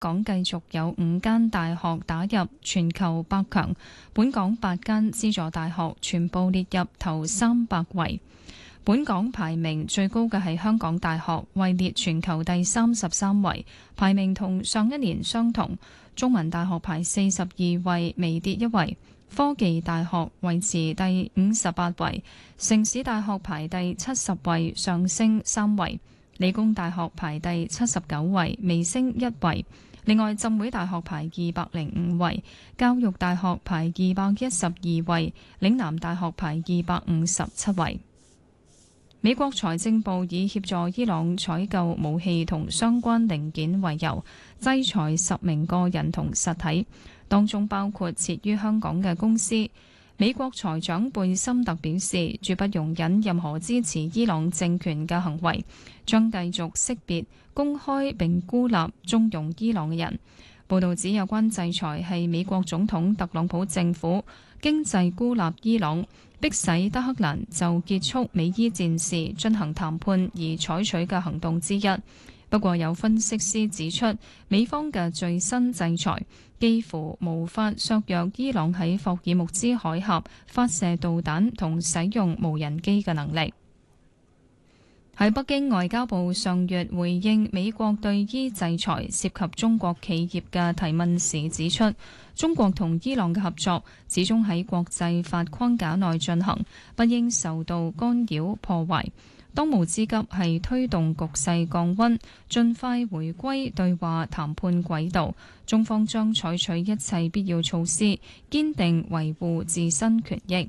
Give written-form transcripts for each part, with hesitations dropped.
港繼續有5間大學打入全球百強，本港8間資助大學全部列入頭300位。本港排名最高嘅係香港大學，位列全球第33位，排名同上一年相同。中文大學排42位，微跌1位。科技大學維持第58位，城市大學排第70位，上升3位。理工大學排第79位，微升1位。另外，浸會大學排205位，教育大學排212位，嶺南大學排257位。美國財政部以協助伊朗採購武器同相關零件為由，制裁10名個人同實體，當中包括設於香港嘅公司。美國財長貝森特表示，絕不容忍任何支持伊朗政權嘅行為，將繼續識別、公開並孤立縱容伊朗嘅人。報道指有關制裁係美國總統特朗普政府經濟孤立伊朗，迫使德黑蘭就結束美伊戰事進行談判而採取嘅行動之一。不過有分析師指出，美方嘅最新制裁幾乎無法削弱伊朗喺霍爾木茲海峽發射導彈同使用無人機嘅能力。喺北京，外交部上月回應美國對伊制裁涉及中國企業嘅提問時指出，中國同伊朗嘅合作始終喺國際法框架內進行，不應受到干擾破壞。當務之急係推動局勢降溫，盡快回歸對話談判軌道。中方將採取一切必要措施，堅定維護自身權益。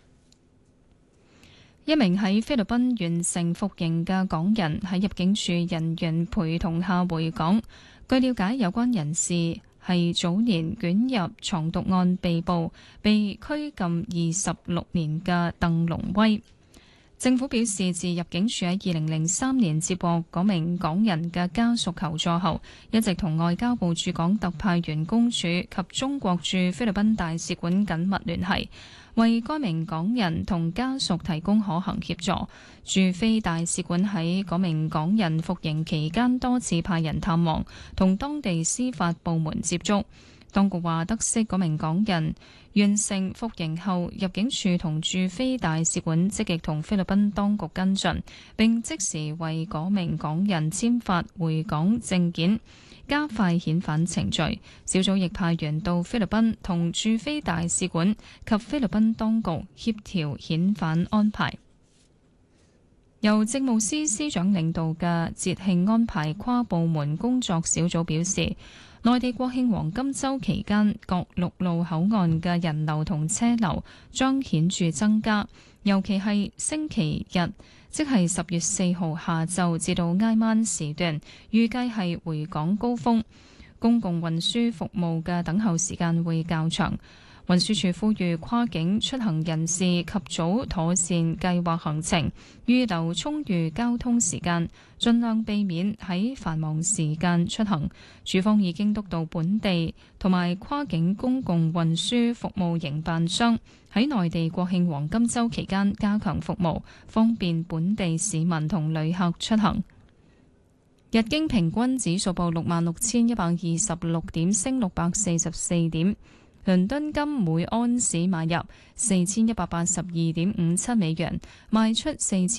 一名喺菲律賓完成服刑嘅港人喺入境處人員陪同下回港。據了解，有關人士係早年捲入藏毒案被捕、被拘禁26年嘅鄧龍威。政府表示，自入境處喺2003年接獲嗰名港人嘅家屬求助後，一直同外交部駐港特派員公署及中國駐菲律賓大使館緊密聯繫，為該名港人同家屬提供可行協助。駐菲大使館喺嗰名港人服刑期間多次派人探望，同當地司法部門接觸。當局話得悉嗰名港人完成服刑後，入境處同駐菲大使館積極同菲律賓當局跟進，並即時為嗰名港人簽發回港證件，加快遣返程序。小組亦派員到菲律賓同駐菲大使館及菲律賓當局協調遣返安排。由政務司司長領導嘅節慶安排跨部門工作小組表示，內地國慶黃金週期間，各陸路口岸嘅人流同車流將顯著增加，尤其係星期日，即係10月4號下晝至到挨晚時段，預計係回港高峰。公共運輸服務嘅等候時間會較長。運輸署呼籲跨境出行人士及早妥善計劃行程，預留充裕交通時間，盡量避免喺繁忙時間出行。署方已經督導本地同埋跨境公共運輸服務營辦商喺內地國慶黃金週期間加強服務，方便本地市民同旅客出行。日經平均指數報66,126點，升644點。倫敦金每安士買入4182.57美元，賣出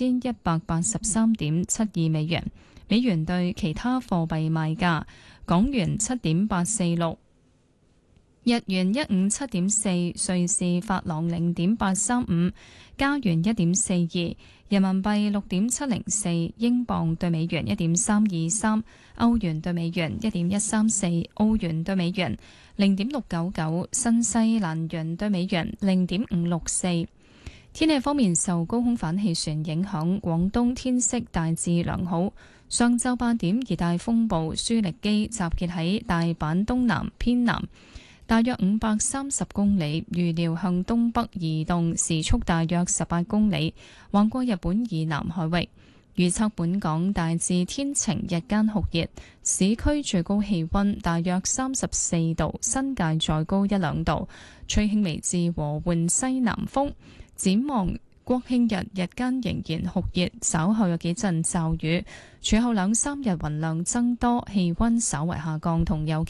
4183.72美元。美元對其他貨幣賣價：港元7.846，日元157.4，瑞士法郎0.835，加元1.42，人民幣6.704，英鎊對美元1.323，歐元對美元1.134，澳元對美元0.699，新西蘭元對美元0.564。天氣方面，受高空反氣旋影響，廣東天色大致良好。上晝8點，熱帶風暴舒力基集結喺大阪東南偏南，大約530公里，預料向東北移動，時速大約18公里，橫過日本以南海域。預測本港大致天晴，日間酷熱，市區最高氣溫大約34度，新界再高1-2度，吹輕微至和緩西南風。展望國慶日日間仍然酷熱，稍後有幾陣驟雨，隨後2-3日雲量增多，氣溫稍為下降同有